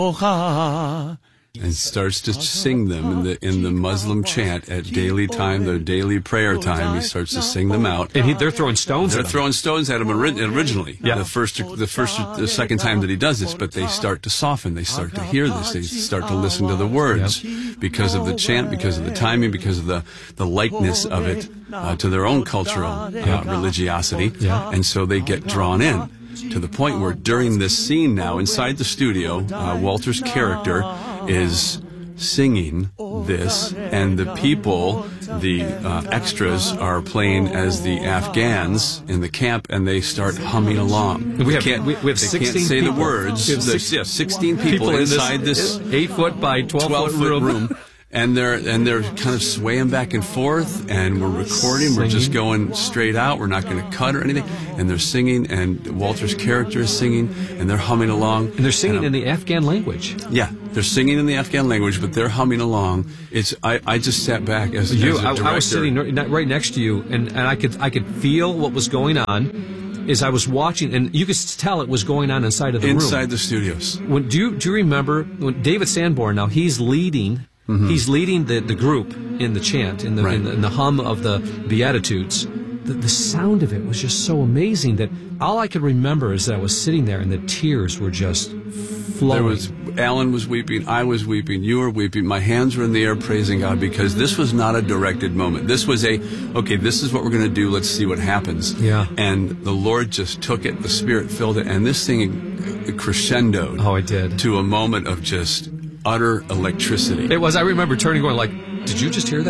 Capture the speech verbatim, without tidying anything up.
and starts to sing them in the in the Muslim chant at daily time, their daily prayer time. He starts to sing them out. And he, they're throwing stones They're at him. throwing stones at him ori- originally. Yeah. The first, the first, the second time that he does this, but they start to soften. They start to hear this. They start to listen to the words because of the chant, because of the timing, because of the the likeness of it uh, to their own cultural uh, religiosity. Yeah. And so they get drawn in. To the point where during this scene now, inside the studio, uh, Walter's character is singing this, and the people, the uh, extras, are playing as the Afghans in the camp, and they start humming along. We have, they can't, we, we have they sixteen can't say people. the words. We have The- six, yeah, sixteen people, people in inside this, this eight foot by twelve, twelve foot foot room. room. And they're and they're kind of swaying back and forth, and we're recording. We're just going straight out. We're not going to cut or anything. And they're singing, and Walter's character is singing, and they're humming along. And they're singing And, in the Afghan language. yeah, they're singing in the Afghan language, but they're humming along. It's I, I just sat back as, You, as a I, director. I was sitting right right next to you, and, and I could I could feel what was going on as I was watching, and you could tell it was going on inside of the room. inside the studios. When, do you do you remember when David Sanborn? Now he's leading. Mm-hmm. He's leading the, the group in the chant, in the, Right. in the in the hum of the Beatitudes. The, the sound of it was just so amazing that all I could remember is that I was sitting there and the tears were just flowing. There was Alan was weeping, I was weeping, you were weeping. My hands were in the air praising God, because this was not a directed moment. This was a, okay, this is what we're going to do. Let's see what happens. Yeah. And the Lord just took it. The Spirit filled it, and this thing crescendoed. Oh, it did. To a moment of just utter electricity. It was. I remember turning, going like, "Did you just hear that?"